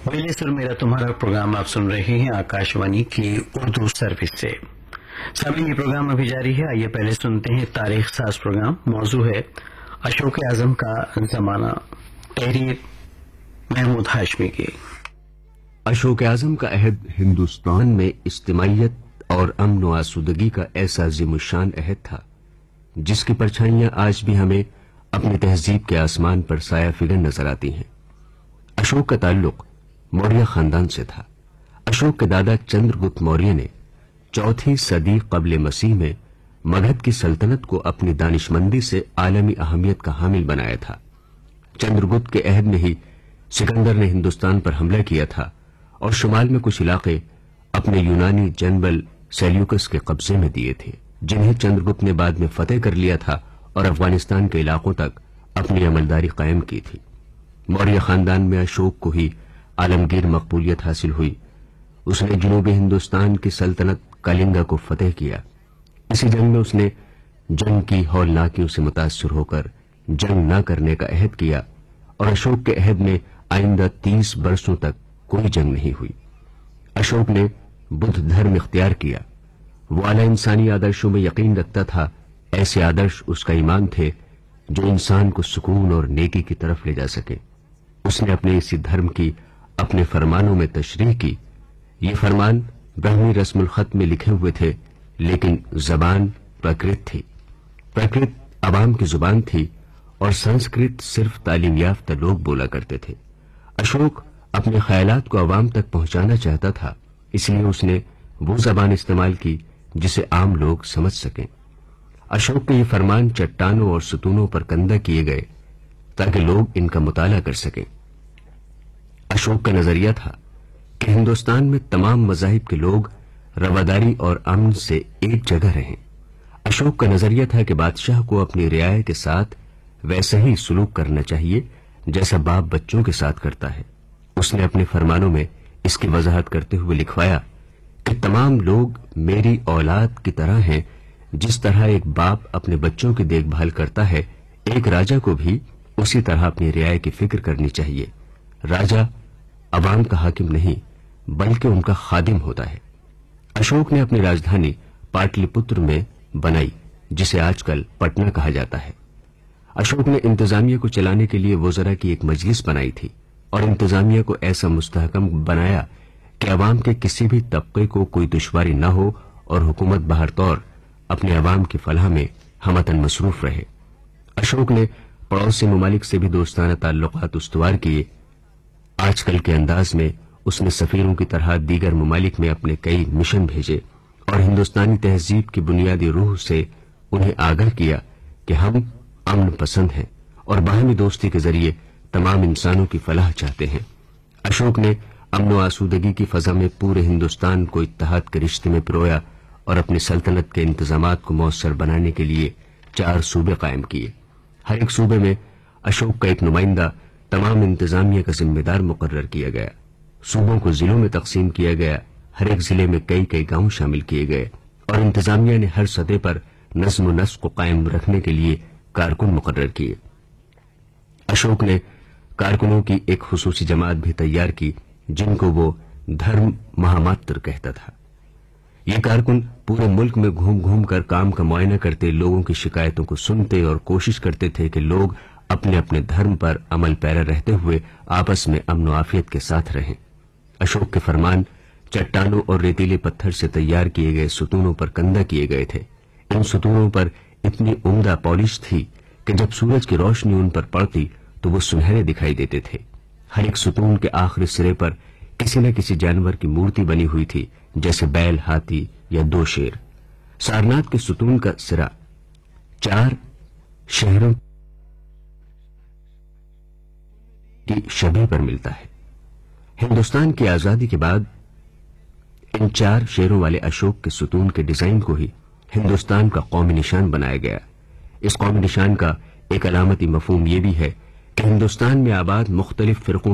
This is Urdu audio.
حویلی سر میرا تمہارا پروگرام آپ سن رہے ہیں آکاشوانی کی اردو سروس سے. سامعین، یہ پروگرام ابھی جاری ہے. آئیے پہلے سنتے ہیں تاریخ ساز پروگرام. موضوع ہے اشوک اعظم کا زمانہ، تحریر محمود ہاشمی کی. اشوک اعظم کا عہد ہندوستان میں اجتماعیت اور امن و آسودگی کا ایسا عظیم الشان عہد تھا جس کی پرچھائیاں آج بھی ہمیں اپنی تہذیب کے آسمان پر سایہ فگن نظر آتی ہیں. اشوک کا تعلق موریہ خاندان سے تھا. اشوک کے دادا چندر گپت موریہ نے 4 صدی قبل مسیح میں مگدھ کی سلطنت کو اپنی دانشمندی سے عالمی اہمیت کا حامل بنایا تھا. چندر گپت کے عہد میں ہی سکندر نے ہندوستان پر حملہ کیا تھا اور شمال میں کچھ علاقے اپنے یونانی جنرل سیلیوکس کے قبضے میں دیے تھے، جنہیں چندر گپت نے بعد میں فتح کر لیا تھا اور افغانستان کے علاقوں تک اپنی عملداری قائم کی تھی. موریہ خاندان میں اشوک کو ہی عالمگیر مقبولیت حاصل ہوئی. اس نے جنوبی ہندوستان کی سلطنت کالنگا کو فتح کیا. اسی جنگ میں اس نے جنگ کی ہولناکیوں سے متاثر ہو کر جنگ نہ کرنے کا عہد کیا اور اشوک کے عہد میں آئندہ 30 برسوں تک کوئی جنگ نہیں ہوئی. اشوک نے بدھ دھرم اختیار کیا. وہ اعلی انسانی آدرشوں میں یقین رکھتا تھا. ایسے آدرش اس کا ایمان تھے جو انسان کو سکون اور نیکی کی طرف لے جا سکے. اس نے اپنے اسی دھرم کی اپنے فرمانوں میں تشریح کی. یہ فرمان برہمی رسم الخط میں لکھے ہوئے تھے، لیکن زبان پراکرت تھی. پراکرت عوام کی زبان تھی اور سنسکرت صرف تعلیم یافتہ لوگ بولا کرتے تھے. اشوک اپنے خیالات کو عوام تک پہنچانا چاہتا تھا، اس لیے اس نے وہ زبان استعمال کی جسے عام لوگ سمجھ سکیں. اشوک کے یہ فرمان چٹانوں اور ستونوں پر کندہ کیے گئے تاکہ لوگ ان کا مطالعہ کر سکیں. اشوک کا نظریہ تھا کہ ہندوستان میں تمام مذاہب کے لوگ رواداری اور امن سے ایک جگہ رہیں. اشوک کا نظریہ تھا کہ بادشاہ کو اپنی رعایا کے ساتھ ویسا ہی سلوک کرنا چاہیے جیسا باپ بچوں کے ساتھ کرتا ہے. اس نے اپنے فرمانوں میں اس کی وضاحت کرتے ہوئے لکھوایا کہ تمام لوگ میری اولاد کی طرح ہیں. جس طرح ایک باپ اپنے بچوں کی دیکھ بھال کرتا ہے، ایک راجا کو بھی اسی طرح اپنی رعایا کی فکر کرنی چاہیے. راجا عوام کا حاکم نہیں بلکہ ان کا خادم ہوتا ہے. اشوک نے اپنی راجدھانی پاٹلی پتر میں بنائی، جسے آج کل پٹنہ کہا جاتا ہے. اشوک نے انتظامیہ کو چلانے کے لیے وزراء کی ایک مجلس بنائی تھی اور انتظامیہ کو ایسا مستحکم بنایا کہ عوام کے کسی بھی طبقے کو کوئی دشواری نہ ہو اور حکومت بہر طور اپنے عوام کی فلاح میں ہمتن مصروف رہے. اشوک نے پڑوسی ممالک سے بھی دوستانہ تعلقات استوار کیے. آج کل کے انداز میں اس نے سفیروں کی طرح دیگر ممالک میں اپنے کئی مشن بھیجے اور ہندوستانی تہذیب کی بنیادی روح سے انہیں آگاہ کیا کہ ہم امن پسند ہیں اور باہمی دوستی کے ذریعے تمام انسانوں کی فلاح چاہتے ہیں. اشوک نے امن و آسودگی کی فضا میں پورے ہندوستان کو اتحاد کے رشتے میں پرویا اور اپنی سلطنت کے انتظامات کو مؤثر بنانے کے لیے 4 صوبے قائم کیے. ہر ایک صوبے میں اشوک کا ایک نمائندہ تمام انتظامیہ کا ذمہ دار مقرر کیا گیا. صوبوں کو ضلعوں میں تقسیم کیا گیا. ہر ایک ضلع میں کئی گاؤں شامل کیے گئے اور انتظامیہ نے ہر سطح پر نظم و نسق کو قائم رکھنے کے لیے کارکن مقرر کیے. اشوک نے کارکنوں کی ایک خصوصی جماعت بھی تیار کی جن کو وہ دھرم مہاماتر کہتا تھا. یہ کارکن پورے ملک میں گھوم گھوم کر کام کا معائنہ کرتے، لوگوں کی شکایتوں کو سنتے اور کوشش کرتے تھے کہ لوگ اپنے اپنے دھرم پر عمل پیرا رہتے ہوئے آپس میں امن و عافیت کے ساتھ رہیں. اشوک کے فرمان چٹانوں اور ریتیلے پتھر سے تیار کیے گئے ستونوں پر کندہ کیے گئے تھے. ان ستونوں پر اتنی عمدہ پالش تھی کہ جب سورج کی روشنی ان پر پڑتی تو وہ سنہرے دکھائی دیتے تھے. ہر ایک ستون کے آخری سرے پر کسی نہ کسی جانور کی مورتی بنی ہوئی تھی، جیسے بیل، ہاتھی یا 2 شیر. سارناتھ کے ستون کا سرا 4 شہروں کی شبیہ پر ملتا ہے. ہندوستان کی آزادی کے بعد ان 4 شیروں والے اشوک کے ستون کے ڈیزائن کو ہی ہندوستان کا قومی نشان بنایا گیا. اس قومی نشان کا ایک علامتی مفہوم یہ بھی ہے کہ ہندوستان میں آباد مختلف فرقوں